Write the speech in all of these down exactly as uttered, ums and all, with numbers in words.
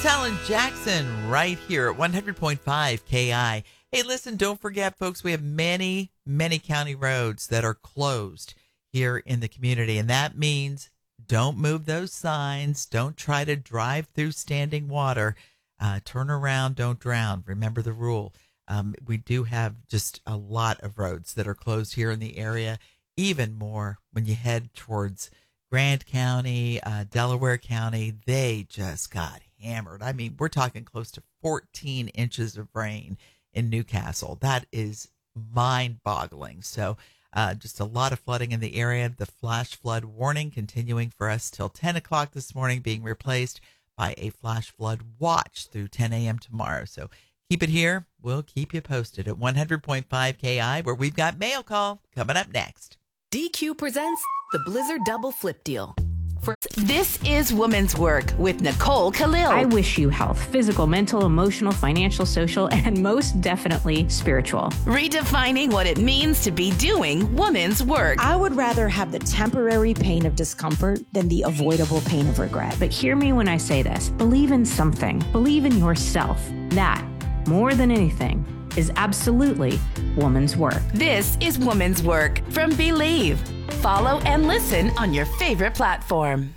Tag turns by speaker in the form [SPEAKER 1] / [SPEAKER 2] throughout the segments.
[SPEAKER 1] It's Alan Jackson right here at one hundred point five K I. Hey, listen, don't forget, folks, we have many, many county roads that are closed here in the community, and that means don't move those signs. Don't try to drive through standing water. Uh, turn around, don't drown. Remember the rule. Um, we do have just a lot of roads that are closed here in the area, even more when you head towards Grant County, uh, Delaware County. They just got hammered. I mean, we're talking close to fourteen inches of rain in Newcastle. That is mind-boggling. So uh, just a lot of flooding in the area. The flash flood warning continuing for us till ten o'clock this morning, being replaced by a flash flood watch through ten a.m. tomorrow. So keep it here. We'll keep you posted at one hundred point five K I, where we've got Mail Call coming up next.
[SPEAKER 2] D Q presents the Blizzard Double Flip Deal. For this is Woman's Work with Nicole Khalil.
[SPEAKER 3] I wish you health, physical, mental, emotional, financial, social, and most definitely spiritual.
[SPEAKER 2] Redefining what it means to be doing woman's work.
[SPEAKER 4] I would rather have the temporary pain of discomfort than the avoidable pain of regret.
[SPEAKER 3] But hear me when I say this. Believe in something. Believe in yourself. That, more than anything, is absolutely woman's work.
[SPEAKER 2] This is Woman's Work from Believe. Follow and listen on your favorite platform.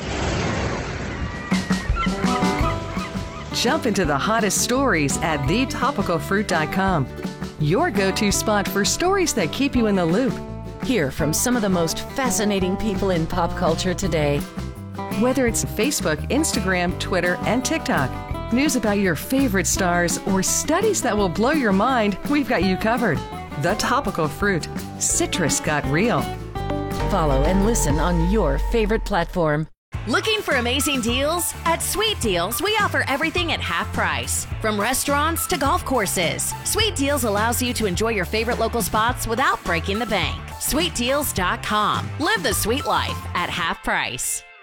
[SPEAKER 5] Jump into the hottest stories at the topical fruit dot com. Your go-to spot for stories that keep you in the loop.
[SPEAKER 6] Hear from some of the most fascinating people in pop culture today.
[SPEAKER 5] Whether it's Facebook, Instagram, Twitter, and TikTok, news about your favorite stars, or studies that will blow your mind, we've got you covered. The Topical Fruit. Citrus got real.
[SPEAKER 6] Follow and listen on your favorite platform.
[SPEAKER 2] Looking for amazing deals? At Sweet Deals, we offer everything at half price. From restaurants to golf courses, Sweet Deals allows you to enjoy your favorite local spots without breaking the bank. sweet deals dot com. Live the sweet life at half price.